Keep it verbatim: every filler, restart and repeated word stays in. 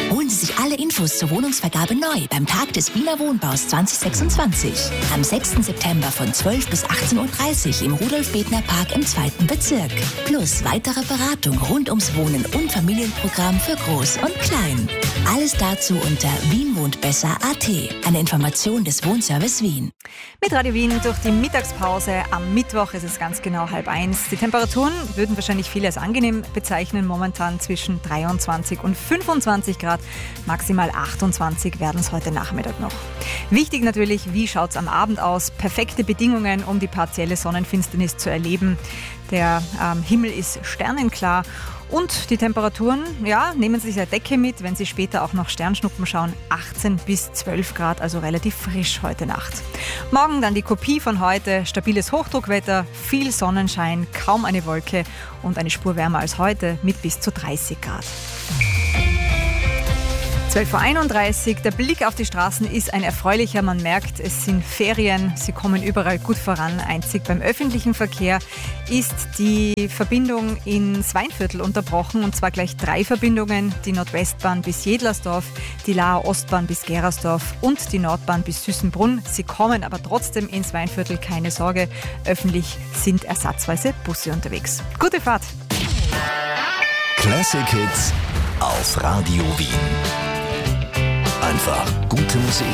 Holen Sie sich alle Infos zur Wohnungsvergabe neu beim Tag des Wiener Wohnbaus zwanzig sechsundzwanzig. Am sechsten September von zwölf bis achtzehn Uhr dreißig im Rudolf-Bedner-Park im zweiten Bezirk. Plus weitere Beratung rund ums Wohnen und Familienprogramm für Groß und Klein. Alles dazu unter wien wohnt besser punkt a t. Eine Information des Wohnservice Wien. Mit Radio Wien durch die Mittagspause. Am Mittwoch ist es ganz genau halb eins. Die Temperaturen würden wahrscheinlich viele als angenehm bezeichnen. Momentan zwischen dreiundzwanzig und fünfundzwanzig Grad. Maximal achtundzwanzig werden es heute Nachmittag noch. Wichtig natürlich, wie schaut es am Abend aus? Perfekte Bedingungen, um die partielle Sonnenfinsternis zu erleben. Der ähm, Himmel ist sternenklar. Und die Temperaturen, ja, nehmen Sie sich eine Decke mit, wenn Sie später auch noch Sternschnuppen schauen. achtzehn bis zwölf Grad, also relativ frisch heute Nacht. Morgen dann die Kopie von heute. Stabiles Hochdruckwetter, viel Sonnenschein, kaum eine Wolke und eine Spur wärmer als heute mit bis zu dreißig Grad. zwölf Uhr einunddreißig. Der Blick auf die Straßen ist ein erfreulicher. Man merkt, es sind Ferien. Sie kommen überall gut voran. Einzig beim öffentlichen Verkehr ist die Verbindung ins Weinviertel unterbrochen. Und zwar gleich drei Verbindungen. Die Nordwestbahn bis Jedlersdorf, die Laaer Ostbahn bis Gerersdorf und die Nordbahn bis Süßenbrunn. Sie kommen aber trotzdem ins Weinviertel. Keine Sorge. Öffentlich sind ersatzweise Busse unterwegs. Gute Fahrt. Classic Hits auf Radio Wien. Einfach gute Musik.